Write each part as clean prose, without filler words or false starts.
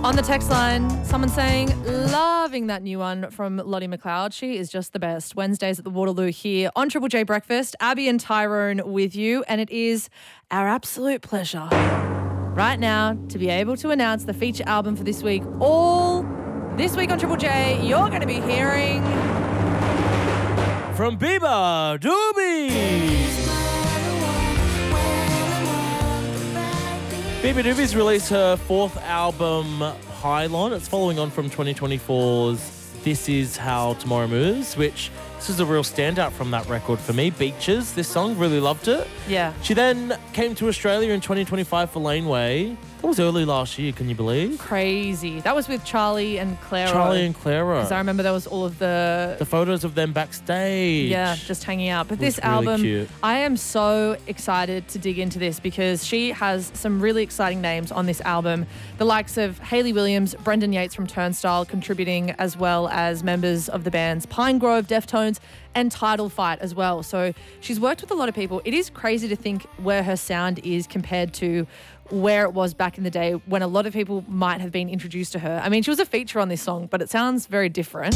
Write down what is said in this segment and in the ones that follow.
On the text line, someone saying, loving that new one from Lottie McLeod. She is just the best. Wednesdays at the Waterloo here on Triple J Breakfast. Abby and Tyrone with you, and it is our absolute pleasure right now to be able to announce the feature album for this week. All this week on Triple J, you're going to be hearing from Bieber Doobie. Bieber Doobie's released her fourth album, Pylon. It's following on from 2024's This Is How Tomorrow Moves, which this is a real standout from that record for me. Beaches, this song, really loved it. Yeah. She then came to Australia in 2025 for Laneway. That was early last year, can you believe? Crazy. That was with Charlie and Clara. Charlie and Clara. Because I remember there was all of the photos of them backstage. Yeah, just hanging out. But this really album, cute. I am so excited to dig into this because she has some really exciting names on this album. The likes of Hayley Williams, Brendan Yates from Turnstile contributing, as well as members of the bands Pinegrove, Deftones, and Tidal Fight as well. So she's worked with a lot of people. It is crazy to think where her sound is compared to where it was back in the day when a lot of people might have been introduced to her. I mean, she was a feature on this song, but it sounds very different.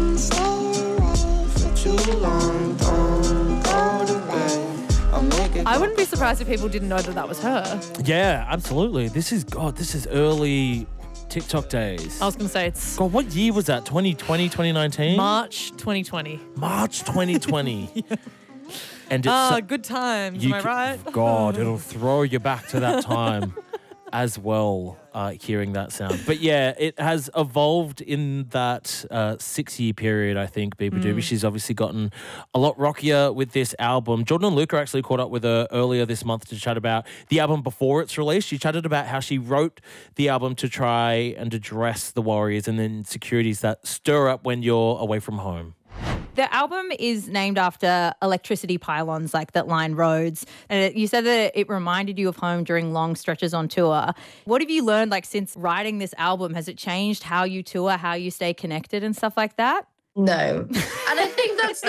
I wouldn't be surprised if people didn't know that that was her. Yeah, absolutely. This is early TikTok days. I was going to say it's... God, what year was that? 2020, 2019? March 2020. March 2020. Yeah. And it's good times, am I right? God, it'll throw you back to that time as well, hearing that sound. But yeah, it has evolved in that 6-year period, I think, Bieber Doobie. She's obviously gotten a lot rockier with this album. Jordan and Luca actually caught up with her earlier this month to chat about the album before its release. She chatted about how she wrote the album to try and address the worries and the insecurities that stir up when you're away from home. The album is named after electricity pylons like that line roads. And you said that it reminded you of home during long stretches on tour. What have you learned since writing this album? Has it changed how you tour, how you stay connected and stuff like that? No. And I think that's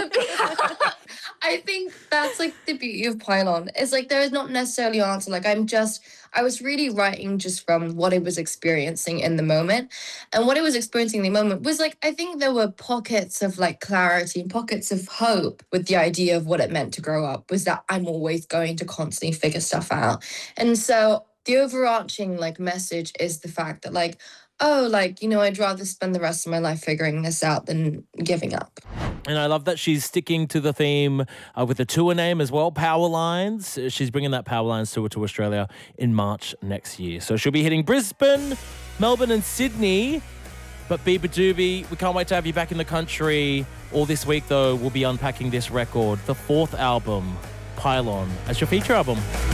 the beauty of Pylon. It's there is not necessarily an answer. I was really writing just from what I was experiencing in the moment. And what I was experiencing in the moment was I think there were pockets of clarity and pockets of hope with the idea of what it meant to grow up, was that I'm always going to constantly figure stuff out. And so the overarching message is the fact that I'd rather spend the rest of my life figuring this out than giving up. And I love that she's sticking to the theme with the tour name as well, Powerlines. She's bringing that Powerlines tour to Australia in March next year. So she'll be hitting Brisbane, Melbourne and Sydney. But Bieber Doobie, we can't wait to have you back in the country. All this week, though, we'll be unpacking this record, the fourth album, Pylon, as your feature album.